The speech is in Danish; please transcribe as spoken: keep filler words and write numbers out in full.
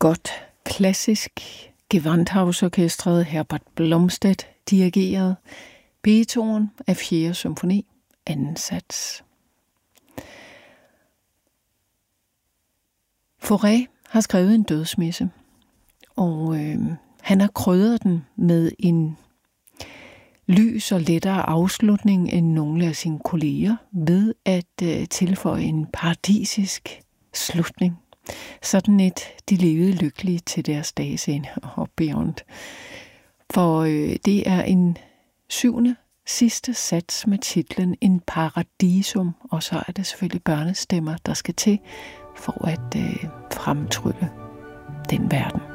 godt klassisk. Gewandhausorkestret, Herbert Blomstedt dirigeret. Beethoven af fjerde symfoni, anden sats. Fauré har skrevet en dødsmesse, og øh, han har krydret den med en lys og lettere afslutning end nogle af sine kolleger ved at øh, tilføje en paradisisk slutning. Sådan et, de levede lykkeligt til deres dages ende og beyond. For øh, det er en syvende sidste sats med titlen En Paradisum, og så er det selvfølgelig børnestemmer, der skal til for at øh, fremtrylle den verden.